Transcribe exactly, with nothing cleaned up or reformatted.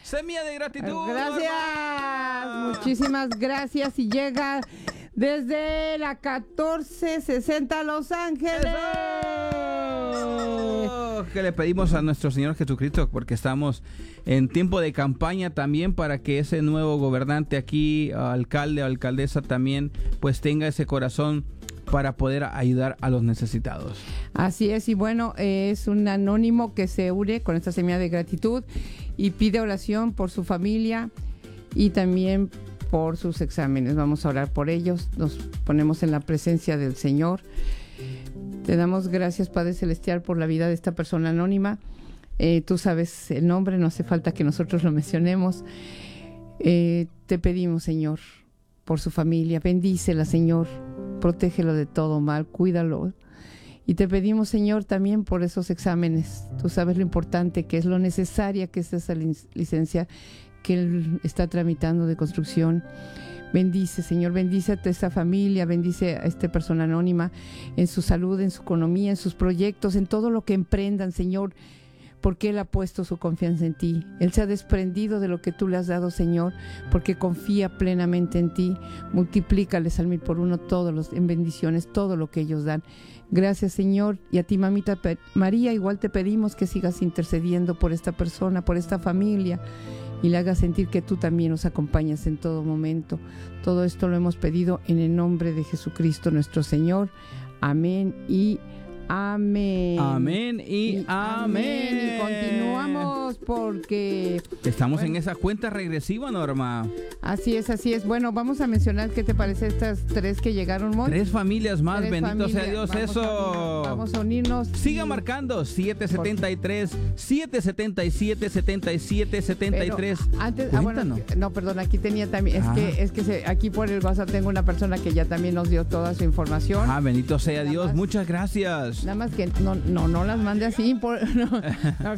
Semilla de gratitud. Gracias, Norma. Muchísimas gracias. Y llega desde la catorce sesenta Los Ángeles. ¡Eso! Que le pedimos a nuestro Señor Jesucristo, porque estamos en tiempo de campaña también, para que ese nuevo gobernante aquí, alcalde o alcaldesa, también pues tenga ese corazón para poder ayudar a los necesitados. Así es, y bueno, eh, es un anónimo que se une con esta semilla de gratitud y pide oración por su familia y también por sus exámenes. Vamos a orar por ellos, nos ponemos en la presencia del Señor. Te damos gracias, Padre Celestial, por la vida de esta persona anónima. Eh, tú sabes el nombre, no hace falta que nosotros lo mencionemos. Eh, te pedimos, Señor, por su familia, bendícela, Señor. Protégelo de todo mal, cuídalo. Y te pedimos, Señor, también por esos exámenes. Tú sabes lo importante que es, lo necesaria que es esa licencia que Él está tramitando de construcción. Bendice, Señor, bendice a esta familia, bendice a esta persona anónima en su salud, en su economía, en sus proyectos, en todo lo que emprendan, Señor, porque Él ha puesto su confianza en ti. Él se ha desprendido de lo que tú le has dado, Señor, porque confía plenamente en ti. Multiplícales al mil por uno todos los, en bendiciones, todo lo que ellos dan. Gracias, Señor. Y a ti, mamita María, igual te pedimos que sigas intercediendo por esta persona, por esta familia, y le hagas sentir que tú también nos acompañas en todo momento. Todo esto lo hemos pedido en el nombre de Jesucristo nuestro Señor. Amén y amén. Amén y, y amén. amén. Y continuamos porque estamos bueno, en esa cuenta regresiva, Norma. Así es, así es. Bueno, vamos a mencionar qué te parece estas tres que llegaron, Mon. Tres familias más, tres bendito familias. Sea Dios. Vamos eso. A, vamos a unirnos. Siga y... marcando siete setenta y tres, siete setenta y siete, setenta y siete, setenta y tres. Pero antes, ah, bueno, no, perdón, aquí tenía también, es ah. que es que se, aquí por el WhatsApp tengo una persona que ya también nos dio toda su información. Ah, bendito sea Nada Dios. más, muchas gracias. Nada más que no, no, no las mande así. Por, no, no,